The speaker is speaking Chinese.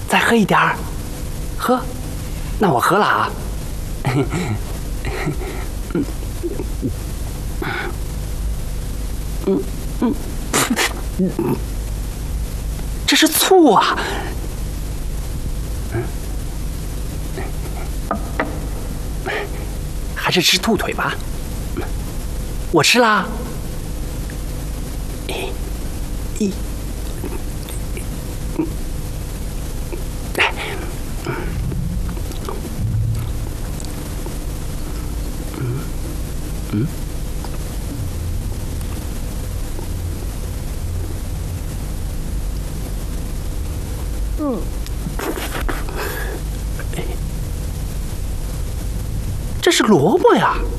再喝一点儿，喝。那我喝了啊。这是醋啊！还是吃兔腿吧。我吃啦。这是萝卜呀。